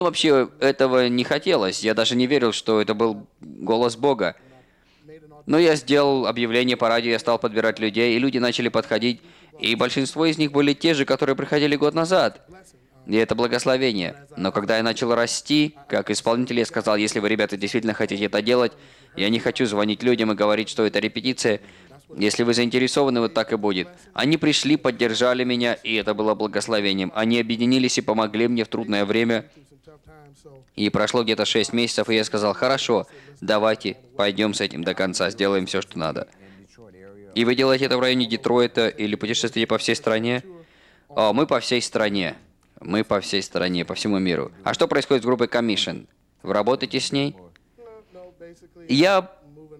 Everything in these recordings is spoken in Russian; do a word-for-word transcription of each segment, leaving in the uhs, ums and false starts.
Вообще этого не хотелось. Я даже не верил, что это был голос Бога. Но я сделал объявление по радио, я стал подбирать людей, и люди начали подходить. И большинство из них были те же, которые приходили год назад. И это благословение. Но когда я начал расти, как исполнитель, я сказал, если вы, ребята, действительно хотите это делать, я не хочу звонить людям и говорить, что это репетиция. Если вы заинтересованы, вот так и будет. Они пришли, поддержали меня, и это было благословением. Они объединились и помогли мне в трудное время. И прошло где-то шесть месяцев, и я сказал, хорошо, давайте пойдем с этим до конца, сделаем все, что надо. И вы делаете это в районе Детройта или путешествуете по всей стране? О, мы по всей стране. Мы по всей стране, по всему миру. А что происходит с группой Commission? Вы работаете с ней? Я...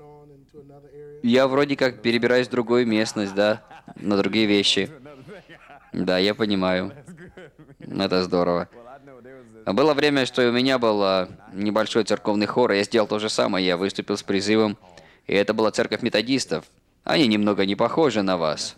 Я вроде как перебираюсь в другую местность, да, на другие вещи. Да, я понимаю. Это здорово. Было время, что у меня был а, небольшой церковный хор, и я сделал то же самое. Я выступил с призывом, и это была церковь методистов. Они немного не похожи на вас.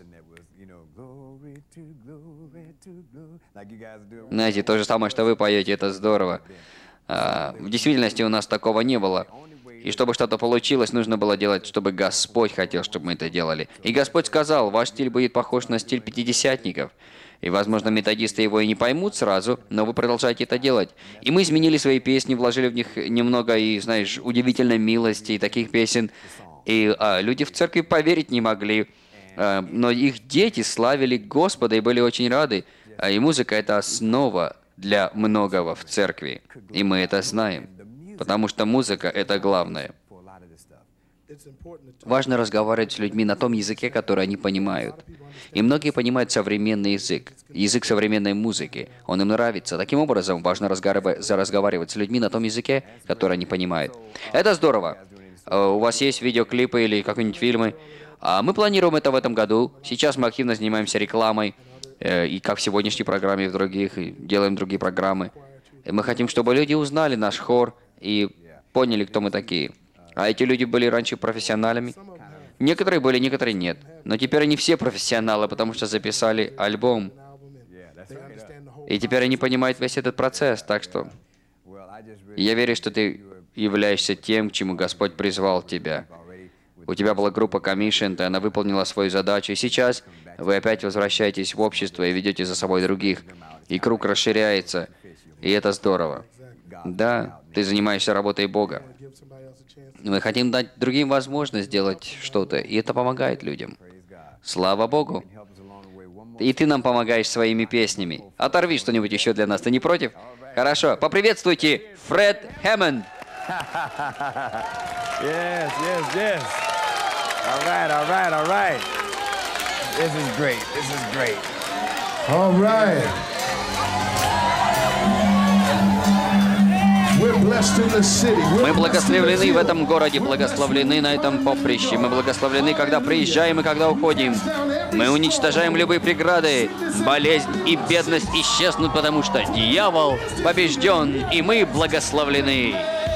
Знаете, то же самое, что вы поете, это здорово. А, в действительности у нас такого не было. И чтобы что-то получилось, нужно было делать, чтобы Господь хотел, чтобы мы это делали. И Господь сказал, ваш стиль будет похож на стиль пятидесятников. И, возможно, методисты его и не поймут сразу, но вы продолжаете это делать. И мы изменили свои песни, вложили в них немного, и, знаешь, удивительной милости и таких песен. И а, люди в церкви поверить не могли. А, но их дети славили Господа и были очень рады. А, и музыка — это основа для многого в церкви. И мы это знаем. Потому что музыка — это главное. Важно разговаривать с людьми на том языке, который они понимают. И многие понимают современный язык, язык современной музыки. Он им нравится. Таким образом, важно разговаривать с людьми на том языке, который они понимают. Это здорово. У вас есть видеоклипы или какие-нибудь фильмы? Мы планируем это в этом году. Сейчас мы активно занимаемся рекламой, и как в сегодняшней программе, и в других, и делаем другие программы. И мы хотим, чтобы люди узнали наш хор и поняли, кто мы такие. А эти люди были раньше профессионалами. Некоторые были, некоторые нет. Но теперь они все профессионалы, потому что записали альбом. И теперь они понимают весь этот процесс, так что... Я верю, что ты являешься тем, к чему Господь призвал тебя. У тебя была группа Commission, и она выполнила свою задачу, и сейчас вы опять возвращаетесь в общество и ведете за собой других. И круг расширяется, и это здорово. Да, ты занимаешься работой Бога. Мы хотим дать другим возможность сделать что-то, и это помогает людям. Слава Богу. И ты нам помогаешь своими песнями. Оторви что-нибудь еще для нас, ты не против? Хорошо, поприветствуйте Фред Хэммонд. Yes, yes, yes. All right, all right, all right. This is great, this is great. All right. We're blessed in the city. We're Мы благословлены в blessed in the этом городе, благословлены на этом поприще. Мы благословлены, когда приезжаем и когда уходим. Мы уничтожаем любые преграды. Болезнь и бедность исчезнут, потому что дьявол побежден, и мы благословлены.